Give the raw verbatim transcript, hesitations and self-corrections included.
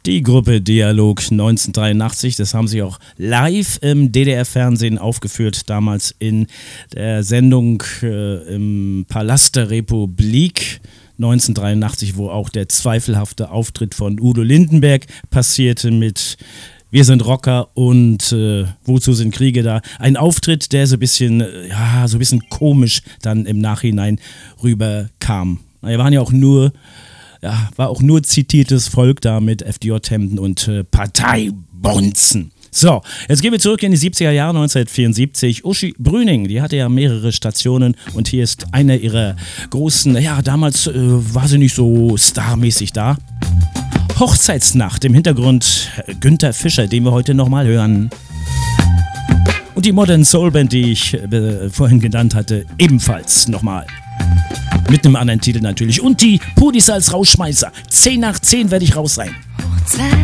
Die Gruppe Dialog neunzehnhundertdreiundachtzig, das haben sie auch live im D D R-Fernsehen aufgeführt, damals in der Sendung äh, im Palast der Republik neunzehnhundertdreiundachtzig, wo auch der zweifelhafte Auftritt von Udo Lindenberg passierte mit Wir sind Rocker und äh, Wozu sind Kriege da? Ein Auftritt, der so ein bisschen, ja, so ein bisschen komisch dann im Nachhinein rüberkam. Wir waren ja auch nur Ja, war auch nur zitiertes Volk da mit F D J-Hemden und äh, Parteibonzen. So, jetzt gehen wir zurück in die siebziger Jahre, neunzehnhundertvierundsiebzig. Uschi Brüning, die hatte ja mehrere Stationen und hier ist einer ihrer großen, ja, damals äh, war sie nicht so starmäßig da. Hochzeitsnacht, im Hintergrund Günther Fischer, den wir heute nochmal hören. Und die Modern Soul Band, die ich äh, vorhin genannt hatte, ebenfalls nochmal. Mit einem anderen Titel natürlich. Und die Pudis als Rausschmeißer. zehn nach zehn werde ich raus sein.